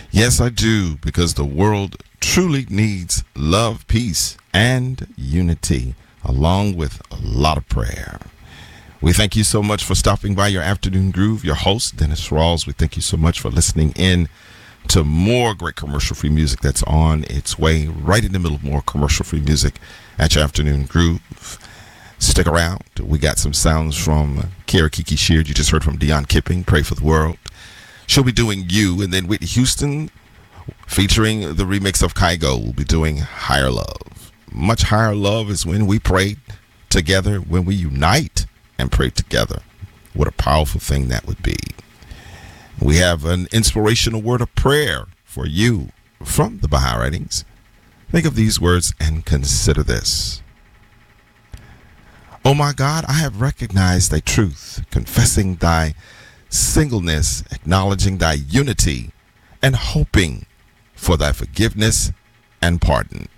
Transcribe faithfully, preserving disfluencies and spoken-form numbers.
Yes, I do, because the world truly needs love, peace, and unity, along with a lot of prayer. We thank you so much for stopping by your Afternoon Groove. Your host, Dennis Rawls, we thank you so much for listening in to more great commercial-free music that's on its way, right in the middle of more commercial-free music at your Afternoon Groove. Stick around. We got some sounds from Kara Kiki Sheard. You just heard from Dion Kipping, Pray for the World. She'll be doing You, and then Whitney Houston, featuring the remix of Kygo, will be doing Higher Love. Much higher love is when we pray together, when we unite and pray together. What a powerful thing that would be. We have an inspirational word of prayer for you from the Baha'i Writings. Think of these words and consider this. Oh my God, I have recognized thy truth, confessing thy singleness, acknowledging thy unity, and hoping for thy forgiveness and pardon.